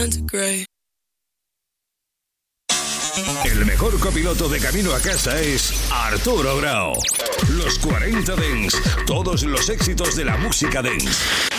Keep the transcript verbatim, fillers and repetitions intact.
turn to grey. El mejor copiloto de camino a casa es Arturo Grau. Los cuarenta Dance, todos los éxitos de la música dance.